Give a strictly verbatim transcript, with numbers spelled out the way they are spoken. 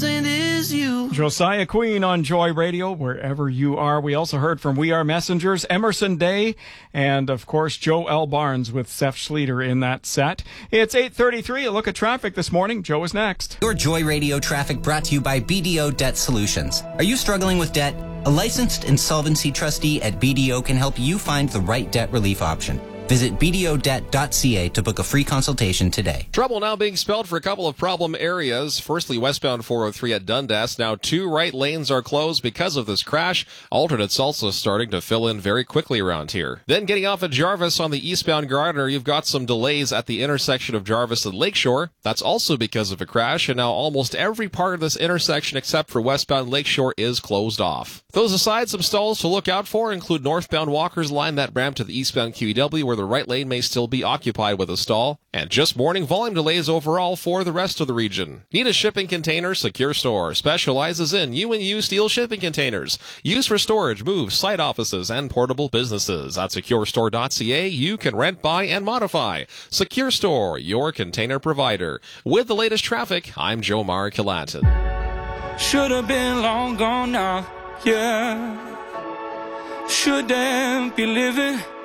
innocent as you. Josiah Queen on Joy Radio, wherever you are. We also heard from We Are Messengers, Emerson Day, and of course Joe L. Barnes with Seth Schleter in that set. It's eight thirty-three. A look at traffic this morning. Joe is next. Your Joy Radio traffic brought to you by B D O Debt Solutions. Are you struggling with debt? A licensed insolvency trustee at B D O can help you find the right debt relief option. Visit b d o debt dot c a to book a free consultation today. Trouble now being spelled for a couple of problem areas. Firstly, westbound four oh three at Dundas. Now two right lanes are closed because of this crash. Alternates also starting to fill in very quickly around here. Then getting off at Jarvis on the eastbound Gardiner, you've got some delays at the intersection of Jarvis and Lakeshore. That's also because of a crash, and now almost every part of this intersection except for westbound Lakeshore is closed off. Those aside, some stalls to look out for include northbound Walker's Line, that ramp to the eastbound Q E W, where the right lane may still be occupied with a stall, and just morning volume delays overall for the rest of the region. Need a shipping container? Secure Store specializes in U and U steel shipping containers, used for storage, moves, site offices, and portable businesses. At secure store dot c a, you can rent, buy, and modify. Secure Store, your container provider. With the latest traffic, I'm Joe Markilatin. Should have been long gone now, yeah. Shouldn't be living